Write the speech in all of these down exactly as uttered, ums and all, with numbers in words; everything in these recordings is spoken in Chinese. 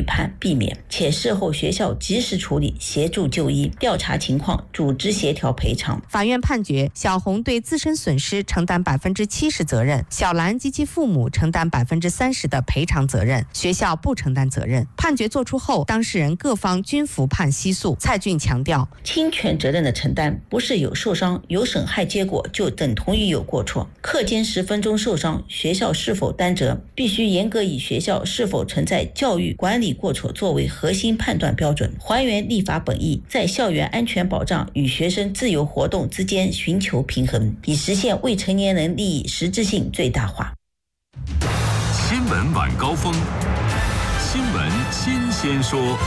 判避免，且事后学校及时处理，协助就医，调查情况，组织协调赔偿。 法院判决小红对自身损失承担百分之七十责任，小兰及其父母承担百分之三十的赔偿责任，学校不承担责任。判决作出后，当事人各方均服判息诉。蔡俊强调， 侵权责任的承担不是有受伤、有损害结果就等同于有过错。课间十分钟受伤，学校是否担责，必须严格以学校是否存在教育管理过错作为核心判断标准，还原立法本意，在校园安全保障与学生自由活动之间寻求平衡，以实现未成年人利益实质性最大化。 新闻晚高峰，新闻新鲜说。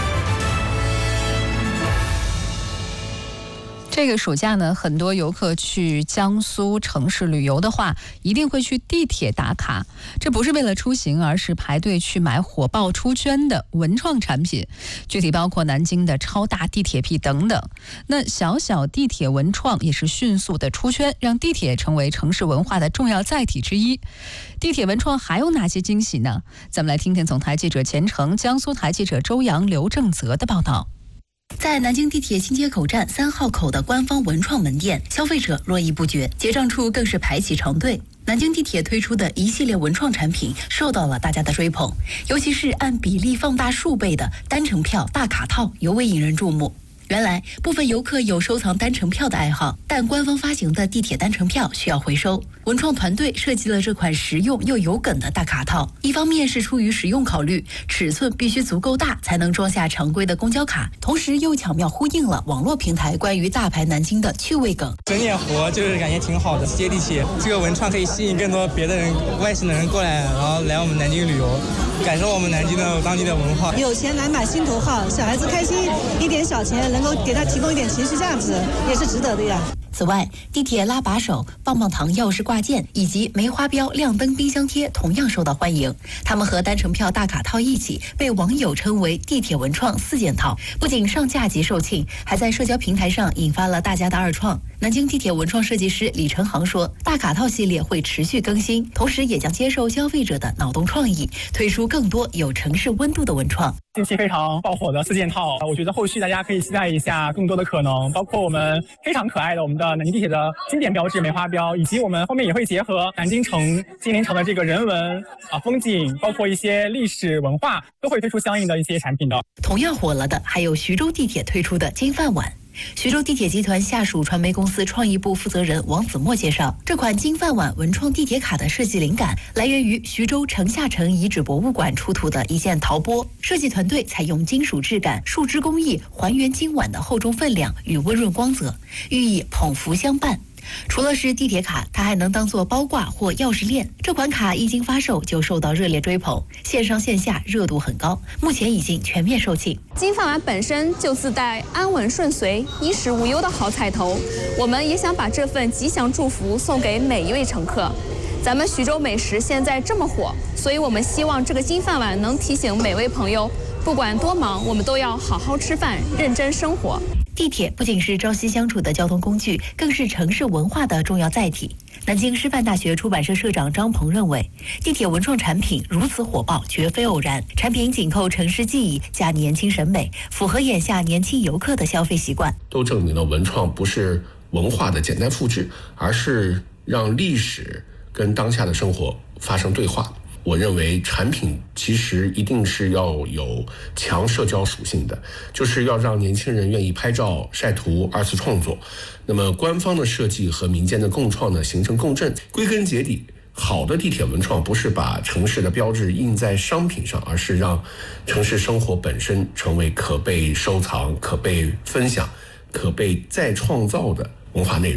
这个暑假呢，很多游客去江苏城市旅游的话，一定会去地铁打卡。这不是为了出行，而是排队去买火爆出圈的文创产品，具体包括南京的超大地铁屁等等。那小小地铁文创也是迅速的出圈，让地铁成为城市文化的重要载体之一。地铁文创还有哪些惊喜呢？咱们来听听总台记者钱程、江苏台记者周洋、刘正泽的报道。 在南京地铁新街口站三号口的官方文创门店，消费者络绎不绝，结账处更是排起长队。南京地铁推出的一系列文创产品受到了大家的追捧，尤其是按比例放大数倍的单程票大卡套尤为引人注目。原来部分游客有收藏单程票的爱好，但官方发行的地铁单程票需要回收。文创团队设计了这款实用又有梗的大卡套，一方面是出于实用考虑，尺寸必须足够大才能装下常规的公交卡，同时又巧妙呼应了网络平台关于大牌南京的趣味梗。 整点活就是感觉挺好的，接地气。这个文创可以吸引更多别的人、外省的人过来，然后来我们南京旅游，感受我们南京的当地的文化。 有钱来买心头好，小孩子开心，一点小钱能够给他提供一点情绪价值，也是值得的呀。 此外，地铁拉把手、棒棒糖钥匙挂件以及梅花标亮灯冰箱贴同样受到欢迎。他们和单程票大卡套一起被网友称为地铁文创四件套，不仅上架即售罄，还在社交平台上引发了大家的二创。南京地铁文创设计师李成航说，大卡套系列会持续更新，同时也将接受消费者的脑洞创意，推出更多有城市温度的文创。 近期非常爆火的四件套，我觉得后续大家可以期待一下更多的可能，包括我们非常可爱的我们的南京地铁的经典标志梅花标，以及我们后面也会结合南京城金陵城的这个人文啊风景，包括一些历史文化，都会推出相应的一些产品的。 同样火了的还有徐州地铁推出的金饭碗。徐州地铁集团下属传媒公司创意部负责人王子墨介绍，这款金饭碗文创地铁卡的设计灵感来源于徐州城下城遗址博物馆出土的一件陶钵，设计团队采用金属质感、树脂工艺还原金碗的厚重分量与温润光泽，寓意捧福相伴。除了是地铁卡，它还能当做包挂或钥匙链。这款卡一经发售就受到热烈追捧，线上线下热度很高，目前已经全面售罄。 金饭碗本身就自带安稳顺遂、衣食无忧的好彩头，我们也想把这份吉祥祝福送给每一位乘客。咱们徐州美食现在这么火，所以我们希望这个金饭碗能提醒每位朋友，不管多忙，我们都要好好吃饭，认真生活。 地铁不仅是朝夕相处的交通工具，更是城市文化的重要载体。南京师范大学出版社社长张鹏认为，地铁文创产品如此火爆绝非偶然，产品紧扣城市记忆加年轻审美，符合眼下年轻游客的消费习惯。 都证明了文创不是文化的简单复制，而是让历史跟当下的生活发生对话。我认为产品其实一定是要有强社交属性的，就是要让年轻人愿意拍照、晒图、二次创作。那么官方的设计和民间的共创呢，形成共振。归根结底，好的地铁文创不是把城市的标志印在商品上，而是让城市生活本身成为可被收藏、可被分享、可被再创造的文化内容。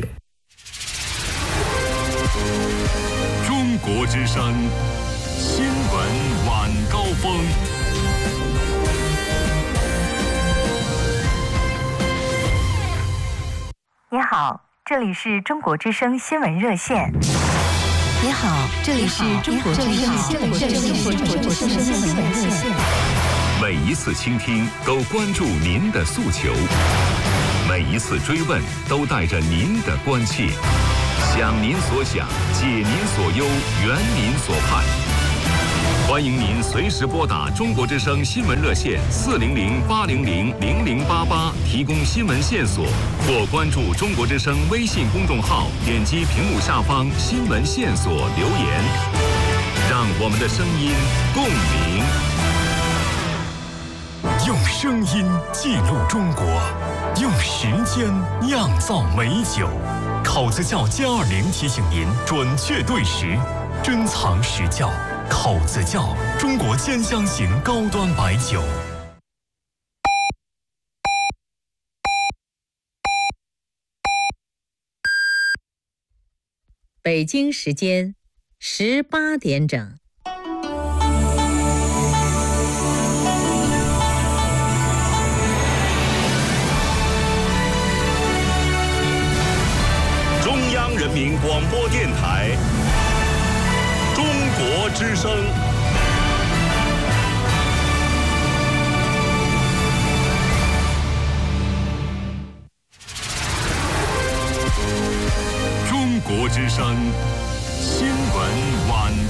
中国之声新闻晚高峰。 你好，这里是中国之声新闻热线。 你好，这里是中国之声新闻热线。 每一次倾听都关注您的诉求，每一次追问都带着您的关切。想您所想，解您所忧，圆您所盼。 欢迎您随时拨打中国之声新闻热线四零零八零零零零八八提供新闻线索，或关注中国之声微信公众号，点击屏幕下方新闻线索留言，让我们的声音共鸣。 用声音记录中国，用时间酿造美酒。口子窖歼二零提醒您准确对时，珍藏实窖。口子窖，中国兼香型高端白酒。 北京时间十八点整。 中央人民广播电台。中国之声。中国之声新闻晚。